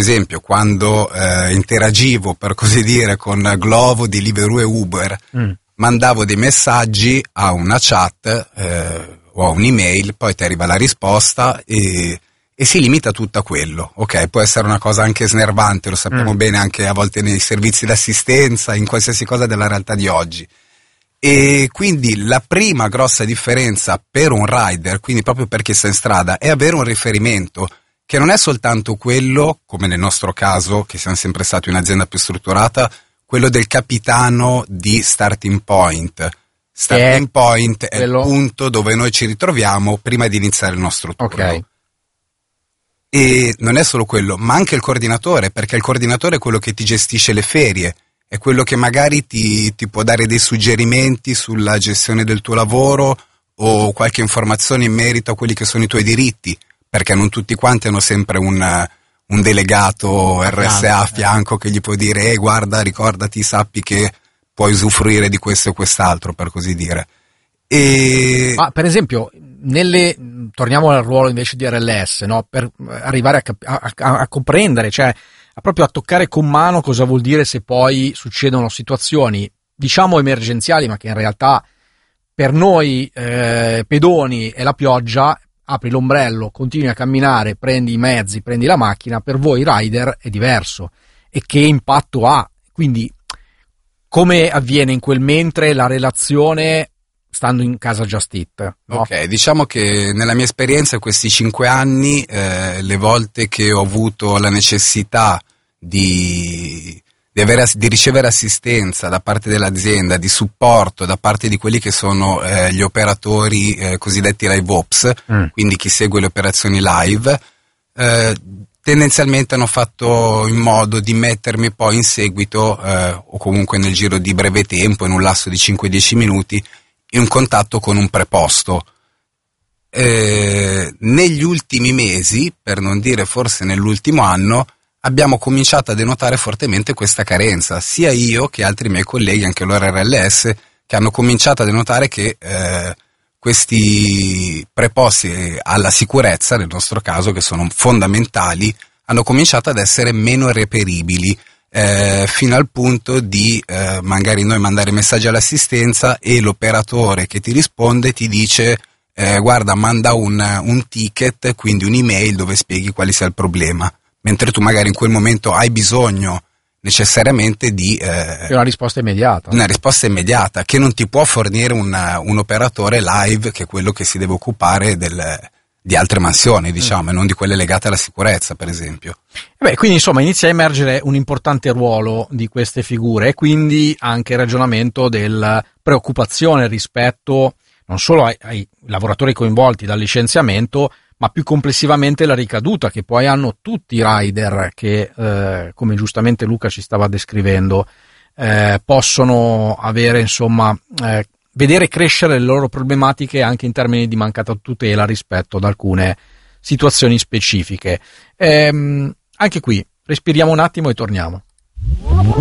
esempio, quando interagivo, per così dire, con Glovo, Deliveroo e Uber, mandavo dei messaggi a una chat o a un'email, poi ti arriva la risposta e si limita tutto a quello. Ok, può essere una cosa anche snervante, lo sappiamo bene anche a volte nei servizi d'assistenza, in qualsiasi cosa della realtà di oggi. E quindi la prima grossa differenza per un rider, quindi proprio per chi sta in strada, è avere un riferimento che non è soltanto quello, come nel nostro caso, che siamo sempre stati un'azienda più strutturata, quello del capitano di Starting Point. Starting Point è il punto dove noi ci ritroviamo prima di iniziare il nostro turno. Okay. E non è solo quello, ma anche il coordinatore, perché il coordinatore è quello che ti gestisce le ferie, è quello che magari ti può dare dei suggerimenti sulla gestione del tuo lavoro o qualche informazione in merito a quelli che sono i tuoi diritti, perché non tutti quanti hanno sempre un delegato RSA a fianco che gli può dire guarda, ricordati, sappi che puoi usufruire di questo e quest'altro, per così dire. Ma per esempio, torniamo al ruolo invece di RLS, no? Per arrivare a comprendere, cioè proprio a toccare con mano cosa vuol dire se poi succedono situazioni, diciamo emergenziali, ma che in realtà per noi pedoni è la pioggia. Apri l'ombrello, continui a camminare, prendi i mezzi, prendi la macchina, per voi rider è diverso. E che impatto ha? Quindi come avviene in quel mentre la relazione stando in casa Just Eat? No? Ok, diciamo che nella mia esperienza questi 5 anni, le volte che ho avuto la necessità di ricevere assistenza da parte dell'azienda, di supporto da parte di quelli che sono gli operatori cosiddetti live ops, quindi chi segue le operazioni live, tendenzialmente hanno fatto in modo di mettermi poi in seguito o comunque nel giro di breve tempo, in un lasso di 5-10 minuti, in contatto con un preposto. Negli ultimi mesi, per non dire forse nell'ultimo anno, abbiamo cominciato a denotare fortemente questa carenza, sia io che altri miei colleghi, anche loro RLS, che hanno cominciato a denotare che questi preposti alla sicurezza, nel nostro caso, che sono fondamentali, hanno cominciato ad essere meno reperibili, fino al punto di magari noi mandare messaggi all'assistenza e l'operatore che ti risponde ti dice guarda, manda un ticket, quindi un'email dove spieghi quale sia il problema. Mentre tu magari in quel momento hai bisogno necessariamente di una risposta immediata. Una risposta immediata che non ti può fornire un operatore live, che è quello che si deve occupare di altre mansioni, diciamo, e non di quelle legate alla sicurezza, per esempio. Quindi insomma inizia a emergere un importante ruolo di queste figure e quindi anche il ragionamento della preoccupazione rispetto non solo ai lavoratori coinvolti dal licenziamento, ma più complessivamente la ricaduta che poi hanno tutti i rider che, come giustamente Luca ci stava descrivendo, possono avere, insomma, vedere crescere le loro problematiche anche in termini di mancata tutela rispetto ad alcune situazioni specifiche. Anche qui, respiriamo un attimo e torniamo.